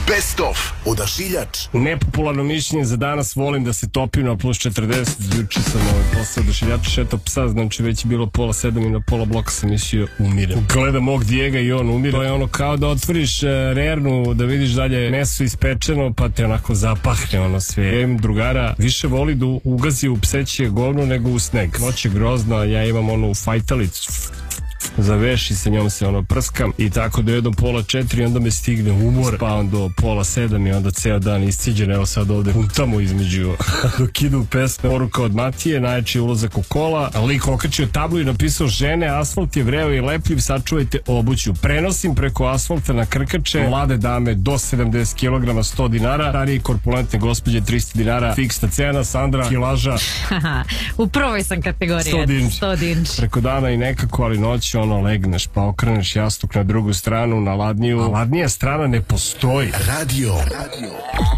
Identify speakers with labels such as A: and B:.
A: Best of Odašiljač.
B: Nepopularno mišljenje za danas, volim da se topim na plus 40. Juče sam posle Odašiljača šetao psa, znači već je bilo 6:30 i na pola bloka sam mislio umirem. Gledam mog Dijega i on umire. To je ono kao da otvoriš rernu, da vidiš dalje meso ispečeno, pa te onako zapahne ono sve. Ja imam drugara, više voli da ugazi u pseće govno nego u sneg. Noć je grozna, ja imam onu fajtalicu za veš i sa njom se ono prskam i tako do 3:30 i onda me stigne umor, spavam do 6:30 i onda ceo dan isciđen. Evo sad ovde puntamo između dok idu pesme. Poruka od Matije, najjači ulazak u kola, lik okačio tablu i napisao: žene, asfalt je vreo i lepljiv, sačuvajte obuću. Prenosim preko asfalta na krkače mlade dame do 70 kg, 100 dinara, starije korpulentne gospođe 300 dinara, fiksna cena. Sandra, kilaža
C: u prvoj sam kategoriji 100 dinč
B: preko dana i nekako, ali noć ono legneš pa okreneš jastuk na drugu stranu, na ladniju, a ladnija strana ne postoji.
A: Radio